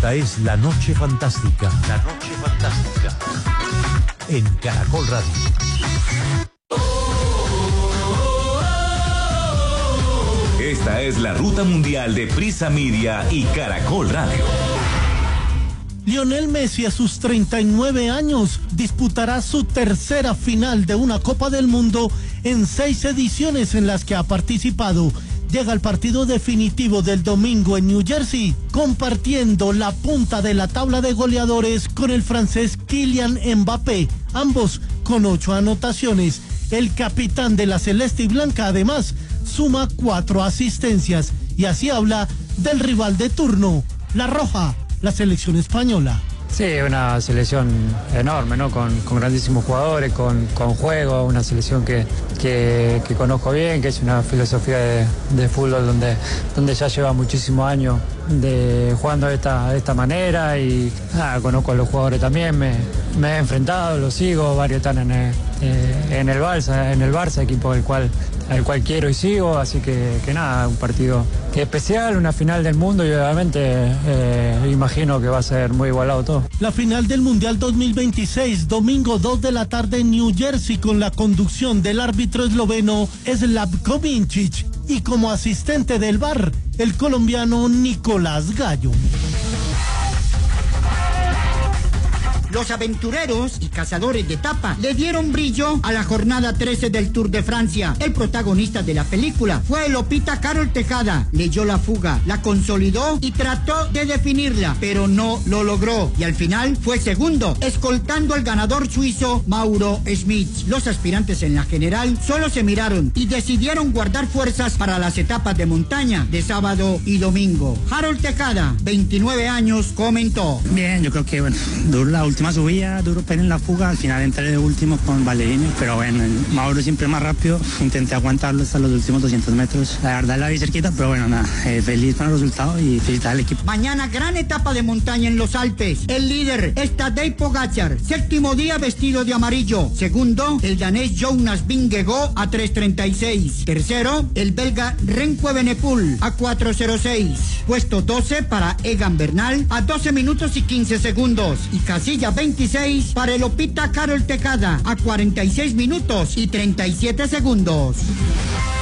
Esta es La Noche Fantástica. La Noche Fantástica. En Caracol Radio. Esta es la ruta mundial de Prisa Media y Caracol Radio. Lionel Messi, a sus 39 años, disputará su tercera final de una Copa del Mundo en 6 ediciones en las que ha participado. Llega el partido definitivo del domingo en New Jersey, compartiendo la punta de la tabla de goleadores con el francés Kylian Mbappé, ambos con 8 anotaciones. El capitán de la Celeste y Blanca, además, suma 4 asistencias y así habla del rival de turno, la Roja, la selección española. Sí, una selección enorme, ¿no? Con grandísimos jugadores, con juego, una selección que conozco bien, que es una filosofía de fútbol donde ya lleva muchísimos años jugando de esta manera y conozco a los jugadores también, me he enfrentado, los sigo, varios están en el Barça, equipo al cual quiero y sigo, así que nada, un partido especial, una final del mundo y obviamente imagino que va a ser muy igualado todo. La final del Mundial 2026, domingo 2 de la tarde en New Jersey, con la conducción del árbitro esloveno Slavko Vincic y como asistente del VAR, el colombiano Nicolás Gallo. Los aventureros y cazadores de etapa le dieron brillo a la jornada 13 del Tour de Francia. El protagonista de la película fue el opita Karol Tejada. Leyó la fuga, la consolidó y trató de definirla, pero no lo logró. Y al final fue segundo, escoltando al ganador suizo Mauro Schmid. Los aspirantes en la general solo se miraron y decidieron guardar fuerzas para las etapas de montaña de sábado y domingo. Karol Tejada, 29 años, comentó: Bien, yo creo que duro la última subida, duro pero en la fuga, al final entré de último con Ballerini, pero Mauro siempre más rápido, intenté aguantarlo hasta los últimos 200 metros, la verdad la vi cerquita, pero nada, feliz con el resultado y felicitar al equipo. Mañana gran etapa de montaña en los Alpes, el líder es Tadej Pogačar, séptimo día vestido de amarillo, segundo el danés Jonas Vingegaard a 3:36, tercero el belga Remco Evenepoel a 4:06, puesto 12 para Egan Bernal a 12 minutos y 15 segundos y casilla 26 para el opita Karol Tejada a 46 minutos y 37 segundos.